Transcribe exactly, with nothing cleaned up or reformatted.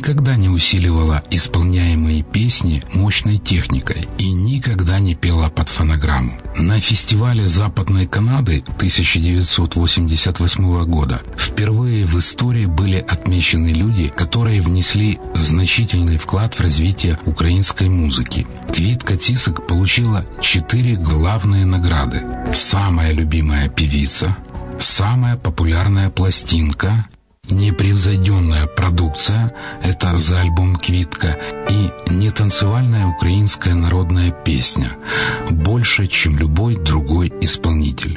никогда не усиливала исполняемые песни мощной техникой и никогда не пела под фонограмму. На фестивале Западной Канады тысяча девятьсот восемьдесят восьмого года впервые в истории были отмечены люди, которые внесли значительный вклад в развитие украинской музыки. Квитка Цісик получила четыре главные награды: самая любимая певица, самая популярная пластинка, непревзойденная продукция — это за альбом «Квитка», и нетанцевальная украинская народная песня больше, чем любой другой исполнитель.